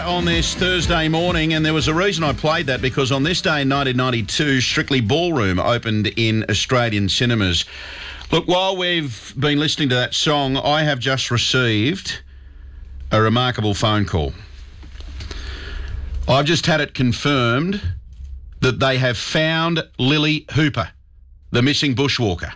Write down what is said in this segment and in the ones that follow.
on this Thursday morning, and there was a reason I played that, because on this day in 1992, Strictly Ballroom opened in Australian cinemas. Look, while we've been listening to that song, I have just received a remarkable phone call. I've just had it confirmed that they have found Lily Hooper, the missing bushwalker.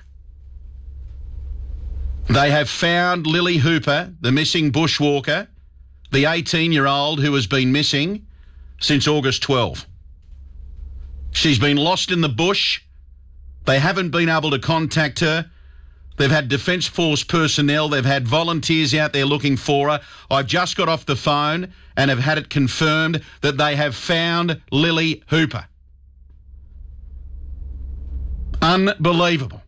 They have found Lily Hooper, the missing bushwalker, the 18-year-old who has been missing since August 12. She's been lost in the bush. They haven't been able to contact her. They've had Defence Force personnel. They've had volunteers out there looking for her. I've just got off the phone and have had it confirmed that they have found Lily Hooper. Unbelievable.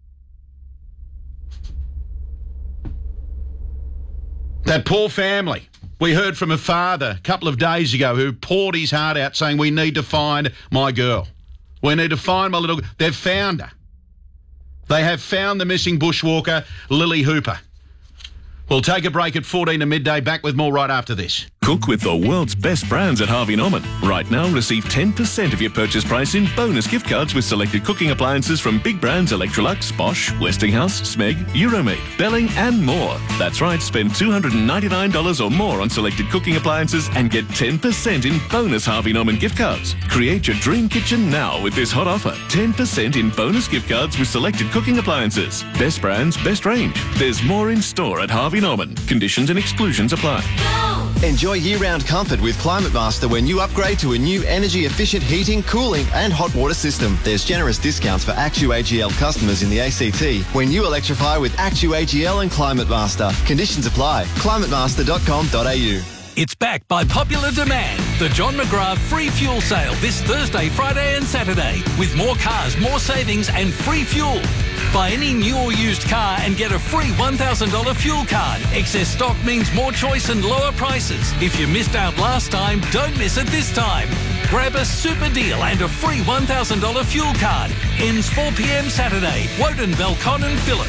That poor family. We heard from a father a couple of days ago who poured his heart out saying, we need to find my girl. We need to find my little... They've found her. They have found the missing bushwalker, Lily Hooper. We'll take a break at 14 to midday. Back with more right after this. Cook with the world's best brands at Harvey Norman. Right now, receive 10% of your purchase price in bonus gift cards with selected cooking appliances from big brands Electrolux, Bosch, Westinghouse, Smeg, Euromade, Belling and more. That's right, spend $299 or more on selected cooking appliances and get 10% in bonus Harvey Norman gift cards. Create your dream kitchen now with this hot offer. 10% in bonus gift cards with selected cooking appliances. Best brands, best range. There's more in store at Harvey Norman. Conditions and exclusions apply. Enjoy year-round comfort with Climate Master when you upgrade to a new energy-efficient heating, cooling and hot water system. There's generous discounts for AccuAGL customers in the ACT when you electrify with AccuAGL and Climate Master. Conditions apply. climatemaster.com.au. It's back by popular demand. The John McGrath free fuel sale this Thursday, Friday and Saturday. With more cars, more savings and free fuel. Buy any new or used car and get a free $1,000 fuel card. Excess stock means more choice and lower prices. If you missed out last time, don't miss it this time. Grab a super deal and a free $1,000 fuel card. Ends 4 p.m. Saturday. Woden, Belcon and Phillip.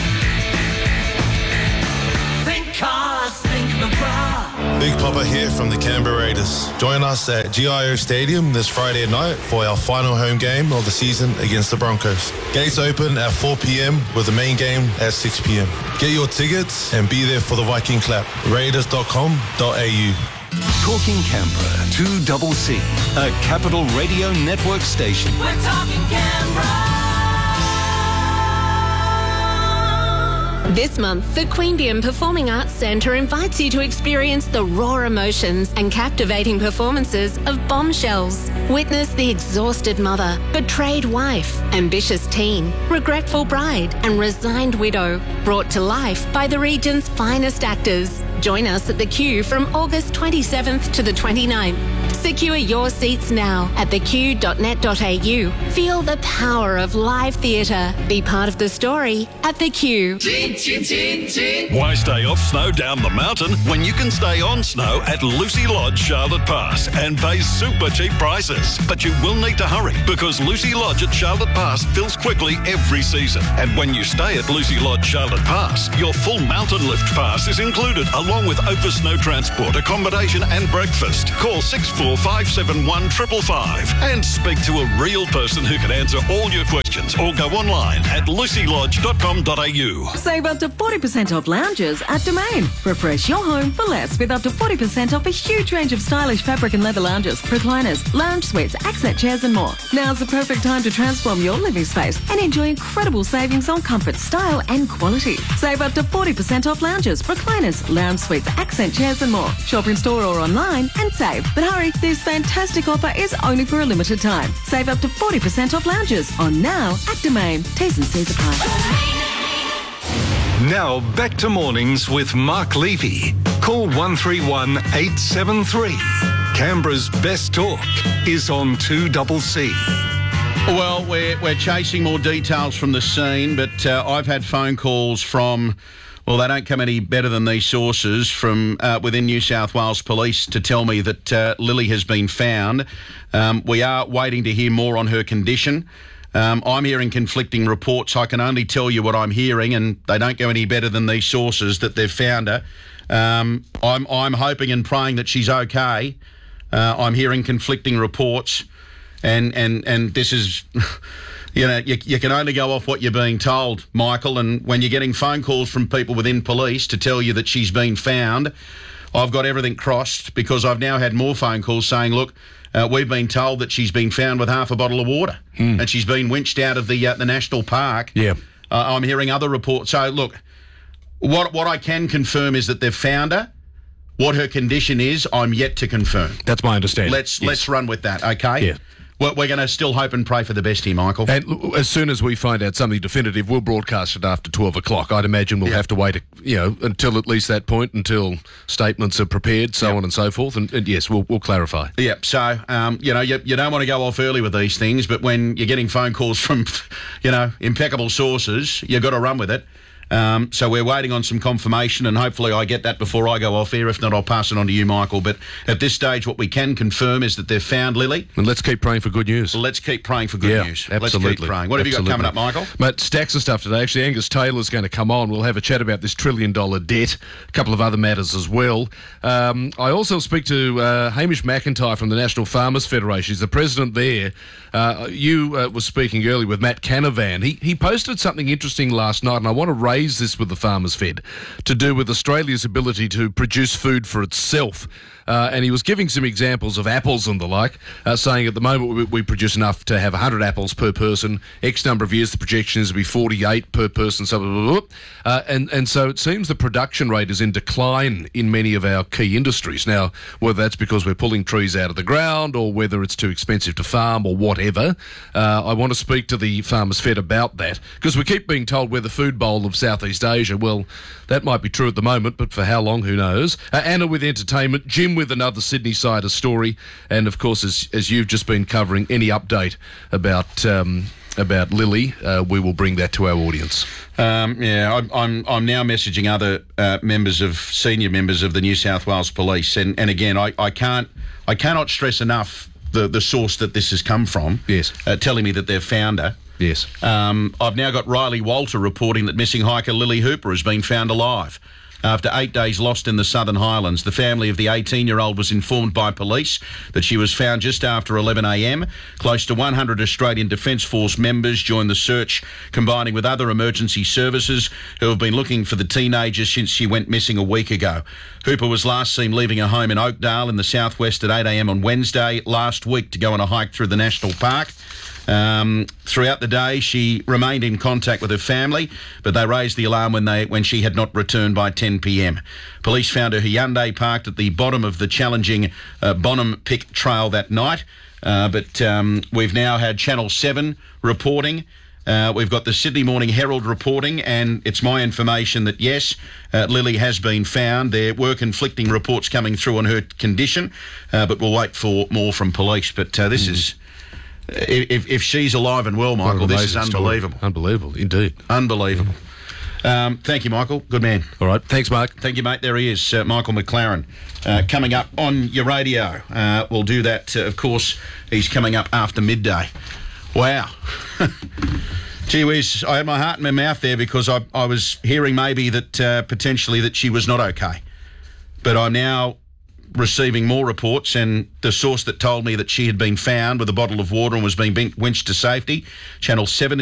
Think cars, think McGrath. Big Papa here from the Canberra Raiders. Join us at GIO Stadium this Friday night for our final home game of the season against the Broncos. Gates open at 4 p.m. with the main game at 6 p.m. Get your tickets and be there for the Viking clap. Raiders.com.au. Talking Canberra, 2CC, a Capital Radio Network station. We're talking Canberra. This month, the Queanbeyan Performing Arts Centre invites you to experience the raw emotions and captivating performances of Bombshells. Witness the exhausted mother, betrayed wife, ambitious teen, regretful bride and resigned widow, brought to life by the region's finest actors. Join us at The Q from August 27th to the 29th. Secure your seats now at theq.net.au. Feel the power of live theatre. Be part of the story at The Q. Why stay off snow down the mountain when you can stay on snow at Lucy Lodge, Charlotte Pass and pay super cheap prices? But you will need to hurry because Lucy Lodge at Charlotte Pass fills quickly every season. And when you stay at Lucy Lodge, Charlotte Pass, your full mountain lift pass is included along with over snow transport, accommodation and breakfast. Call 6457 555 and speak to a real person who can answer all your questions or go online at lucylodge.com.au. Save up to 40% off lounges at Domain. Refresh your home for less with up to 40% off a huge range of stylish fabric and leather lounges, recliners, lounge suites, accent chairs and more. Now's the perfect time to transform your living space and enjoy incredible savings on comfort, style and quality. Save up to 40% off lounges, recliners, lounge suites, accent chairs and more. Shop in store or online and save. But hurry, this fantastic offer is only for a limited time. Save up to 40% off lounges on now at Domain. T's and C's apply. Now back to mornings with Mark Levy. Call 131 873. Canberra's best talk is on 2CC. Well, we're chasing more details from the scene, but I've had phone calls from... Well, they don't come any better than these sources from within New South Wales Police to tell me that Lily has been found. We are waiting to hear more on her condition. I'm hearing conflicting reports. I can only tell you what I'm hearing, and they don't go any better than these sources that they've found her. I'm hoping and praying that she's okay. I'm hearing conflicting reports, and this is, you know, you can only go off what you're being told, Michael. And when you're getting phone calls from people within police to tell you that she's been found, I've got everything crossed, because I've now had more phone calls saying, look, we've been told that she's been found with half a bottle of water and she's been winched out of the national park. Yeah. I'm hearing other reports. So, look, what I can confirm is that they've found her. What her condition is, I'm yet to confirm. That's my understanding. Let's run with that, okay? Yeah. We're going to still hope and pray for the best here, Michael. And as soon as we find out something definitive, we'll broadcast it after 12 o'clock. I'd imagine we'll have to wait, until at least that point, until statements are prepared, so on and so forth. And yes, we'll clarify. Yep. So, you don't want to go off early with these things, but when you're getting phone calls from, impeccable sources, you've got to run with it. So we're waiting on some confirmation, and hopefully I get that before I go off air. If not, I'll pass it on to you, Michael. But at this stage, what we can confirm is that they've found Lily. And let's keep praying for good news. Let's keep praying for good news. Absolutely. Let's keep praying. What have you got coming up, Michael? Mate, stacks of stuff today. Actually, Angus Taylor's going to come on. We'll have a chat about this $1 trillion debt, a couple of other matters as well. I also speak to Hamish McIntyre from the National Farmers Federation. He's the president there. You were speaking earlier with Matt Canavan. He posted something interesting last night, and I want to raise this with the Farmers Fed, to do with Australia's ability to produce food for itself. And he was giving some examples of apples and the like, saying at the moment we produce enough to have 100 apples per person. X number of years, the projection is to be 48 per person. And so it seems the production rate is in decline in many of our key industries. Now, whether that's because we're pulling trees out of the ground or whether it's too expensive to farm or whatever, I want to speak to the Farmers Fed about that, because we keep being told we're the food bowl of Southeast Asia. Well, that might be true at the moment, but for how long, who knows? Anna with entertainment, Jim with another Sydney Sider story, and of course, as you've just been covering, any update about Lily, we will bring that to our audience. I'm now messaging other senior members of the New South Wales Police, and again, I cannot stress enough the source that this has come from. Yes, telling me that they've found her. Yes. I've now got Riley Walter reporting that missing hiker Lily Hooper has been found alive. After 8 days lost in the Southern Highlands, the family of the 18-year-old was informed by police that she was found just after 11 a.m. Close to 100 Australian Defence Force members joined the search, combining with other emergency services who have been looking for the teenager since she went missing a week ago. Hooper was last seen leaving her home in Oakdale in the southwest at 8 a.m. on Wednesday last week to go on a hike through the national park. Throughout the day, she remained in contact with her family, but they raised the alarm when she had not returned by 10 p.m. Police found her Hyundai parked at the bottom of the challenging Bonham Pick Trail that night, but we've now had Channel 7 reporting. We've got the Sydney Morning Herald reporting, and it's my information that, yes, Lily has been found. There were conflicting reports coming through on her condition, but we'll wait for more from police. But this is... If she's alive and well, Michael, this is unbelievable. Story. Unbelievable, indeed. Unbelievable. Thank you, Michael. Good man. All right. Thanks, Mark. Thank you, mate. There he is, Michael McLaren, coming up on your radio. We'll do that, of course. He's coming up after midday. Wow. Gee whiz, I had my heart in my mouth there, because I was hearing maybe that potentially that she was not okay. But I'm now receiving more reports, and the source that told me that she had been found with a bottle of water and was being winched to safety, Channel 7